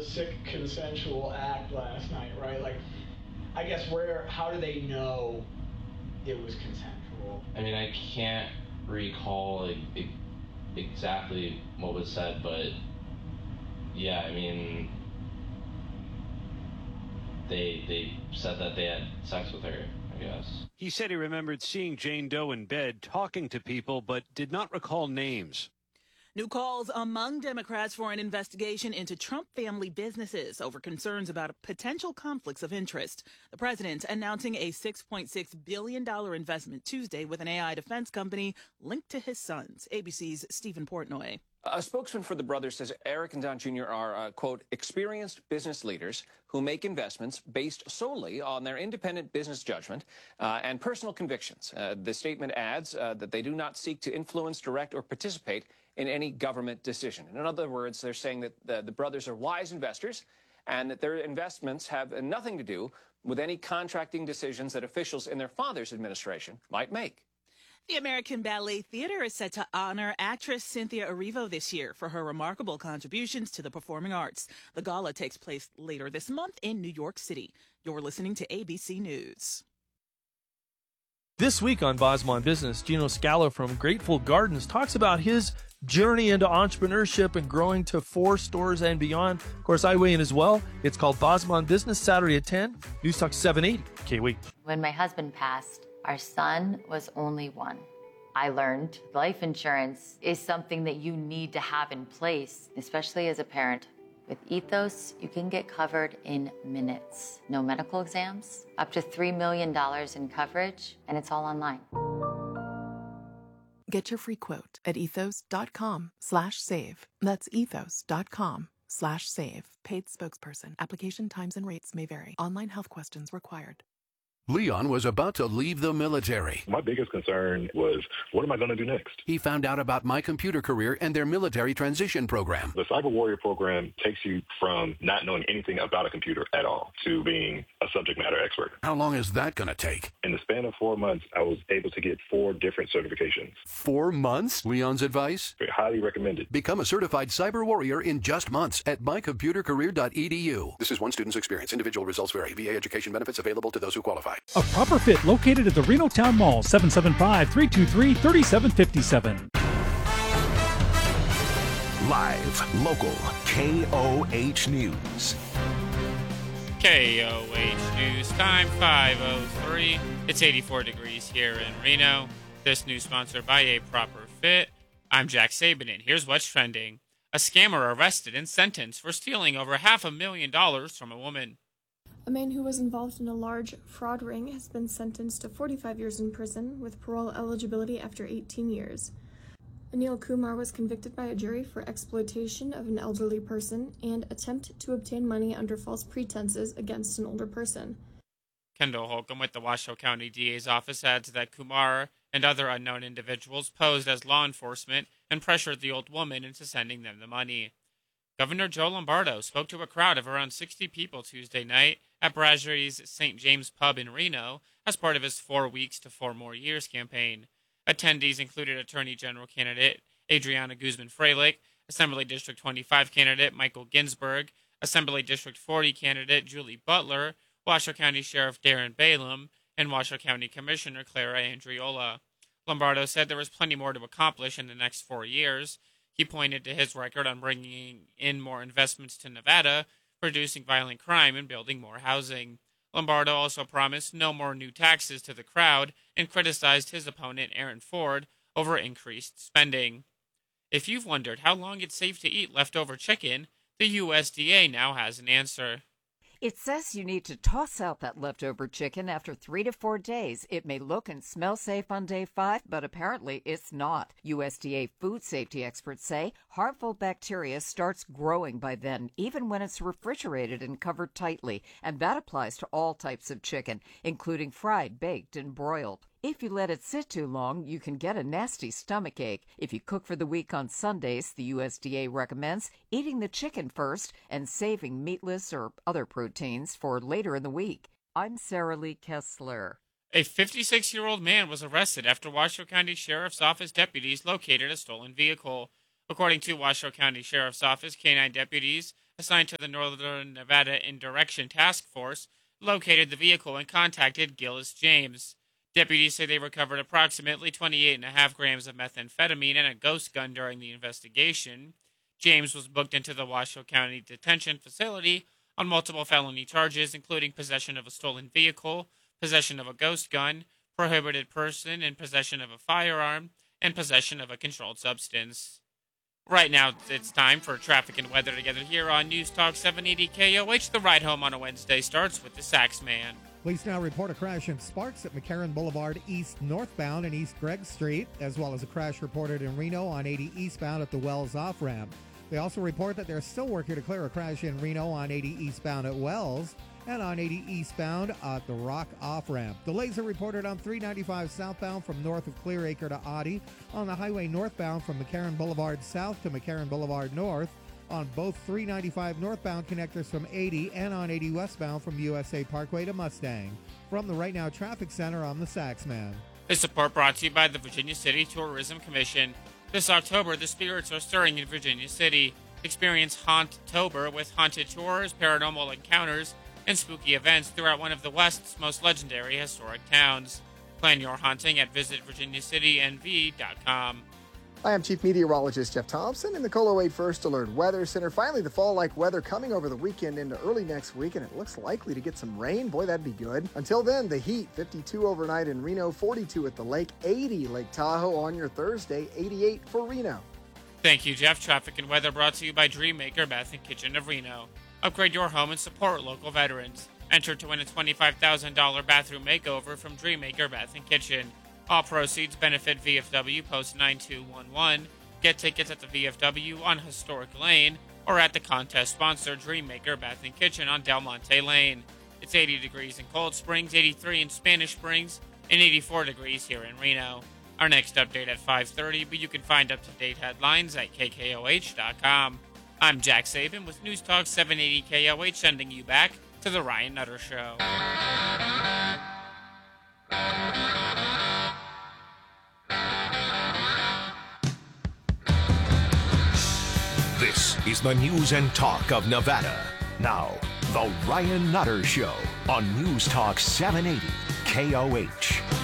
sick consensual act last night, right? Like, I guess how do they know it was consensual? I mean, I can't recall exactly what was said, but yeah, I mean, they said that they had sex with her, I guess. He said he remembered seeing Jane Doe in bed talking to people, but did not recall names. New calls among Democrats for an investigation into Trump family businesses over concerns about potential conflicts of interest. The president announcing a $6.6 billion investment Tuesday with an AI defense company linked to his sons. ABC's Stephen Portnoy. A spokesman for the brothers says Eric and Don Jr. are, quote, experienced business leaders who make investments based solely on their independent business judgment and personal convictions. The statement adds that they do not seek to influence, direct, or participate in any government decision. In other words, they're saying that the brothers are wise investors and that their investments have nothing to do with any contracting decisions that officials in their father's administration might make. The American Ballet Theater is set to honor actress Cynthia Erivo this year for her remarkable contributions to the performing arts. The gala takes place later this month in New York City. You're listening to ABC News. This week on Bosma Business, Gino Scalo from Grateful Gardens talks about his journey into entrepreneurship and growing to 4 stores and beyond. Of course, I weigh in as well. It's called Bosma Business, Saturday at 10, News Talk 780, KWEEK. When my husband passed, our son was only 1. I learned life insurance is something that you need to have in place, especially as a parent. With Ethos, you can get covered in minutes. No medical exams, up to $3 million in coverage, and it's all online. Get your free quote at ethos.com/save. That's ethos.com/save. Paid spokesperson. Application times and rates may vary. Online health questions required. Leon was about to leave the military. My biggest concern was, what am I going to do next? He found out about My Computer Career and their military transition program. The Cyber Warrior program takes you from not knowing anything about a computer at all to being a subject matter expert. How long is that going to take? In the span of 4 months, I was able to get 4 different certifications. 4 months? Leon's advice? Highly recommended. Become a certified cyber warrior in just months at mycomputercareer.edu. This is one student's experience. Individual results vary. VA education benefits available to those who qualify. A Proper Fit located at the Reno Town Mall, 775-323-3757. Live, local, KOH News. KOH News time, 5:03. It's 84 degrees here in Reno. This news sponsored by A Proper Fit. I'm Jack Saban, and here's what's trending. A scammer arrested and sentenced for stealing over $500,000 from a woman. A man who was involved in a large fraud ring has been sentenced to 45 years in prison with parole eligibility after 18 years. Anil Kumar was convicted by a jury for exploitation of an elderly person and attempt to obtain money under false pretenses against an older person. Kendall Holcomb with the Washoe County DA's office adds that Kumar and other unknown individuals posed as law enforcement and pressured the old woman into sending them the money. Governor Joe Lombardo spoke to a crowd of around 60 people Tuesday night at Brasseries St. James Pub in Reno as part of his 4 weeks to 4 more years campaign. Attendees included Attorney General candidate Adriana Guzman-Freilich, Assembly District 25 candidate Michael Ginsburg, Assembly District 40 candidate Julie Butler, Washoe County Sheriff Darren Balaam, and Washoe County Commissioner Clara Andriola. Lombardo said there was plenty more to accomplish in the next 4 years. He pointed to his record on bringing in more investments to Nevada, reducing violent crime, and building more housing. Lombardo also promised no more new taxes to the crowd and criticized his opponent, Aaron Ford, over increased spending. If you've wondered how long it's safe to eat leftover chicken, the USDA now has an answer. It says you need to toss out that leftover chicken after 3 to 4 days. It may look and smell safe on day 5, but apparently it's not. USDA food safety experts say harmful bacteria starts growing by then, even when it's refrigerated and covered tightly, and that applies to all types of chicken, including fried, baked, and broiled. If you let it sit too long, you can get a nasty stomach ache. If you cook for the week on Sundays, the USDA recommends eating the chicken first and saving meatless or other proteins for later in the week. I'm Sarah Lee Kessler. A 56-year-old man was arrested after Washoe County Sheriff's Office deputies located a stolen vehicle. According to Washoe County Sheriff's Office, canine deputies assigned to the Northern Nevada Indirection Task Force, located the vehicle and contacted Gillis James. Deputies say they recovered approximately 28.5 grams of methamphetamine and a ghost gun during the investigation. James was booked into the Washoe County Detention Facility on multiple felony charges, including possession of a stolen vehicle, possession of a ghost gun, prohibited person in possession of a firearm, and possession of a controlled substance. Right now, it's time for traffic and weather together here on News Talk 780 KOH. The ride home on a Wednesday starts with the Sax Man. Police now report a crash in Sparks at McCarran Boulevard East northbound and East Gregg Street, as well as a crash reported in Reno on 80 eastbound at the Wells off-ramp. They also report that they're still working to clear a crash in Reno on 80 eastbound at Wells and on 80 eastbound at the Rock off-ramp. Delays are reported on 395 southbound from north of Clear Acre to Oddie, on the highway northbound from McCarran Boulevard south to McCarran Boulevard north, on both 395 northbound connectors from 80 and on 80 westbound from USA Parkway to Mustang. From the Right Now Traffic Center, I'm the Saxman. This report brought to you by the Virginia City Tourism Commission. This October, the spirits are stirring in Virginia City. Experience Haunt-tober with haunted tours, paranormal encounters, and spooky events throughout one of the West's most legendary historic towns. Plan your haunting at visitvirginiacitynv.com. Hi, I'm Chief Meteorologist Jeff Thompson in the KOLO 8 First Alert Weather Center. Finally, the fall-like weather coming over the weekend into early next week, and it looks likely to get some rain. Boy, that'd be good. Until then, the heat, 52 overnight in Reno, 42 at the lake, 80 Lake Tahoe on your Thursday, 88 for Reno. Thank you, Jeff. Traffic and weather brought to you by Dreammaker Bath and Kitchen of Reno. Upgrade your home and support local veterans. Enter to win a $25,000 bathroom makeover from Dreammaker Bath and Kitchen. All proceeds benefit VFW Post 9211. Get tickets at the VFW on Historic Lane or at the contest sponsor Dreammaker Bath and Kitchen on Del Monte Lane. It's 80 degrees in Cold Springs, 83 in Spanish Springs, and 84 degrees here in Reno. Our next update at 5:30, but you can find up-to-date headlines at KKOH.com. I'm Jack Saban with News Talk 780 KOH, sending you back to the Ryan Nutter Show. This is the news and talk of Nevada. Now, the Ryan Nutter Show on News Talk 780 KOH.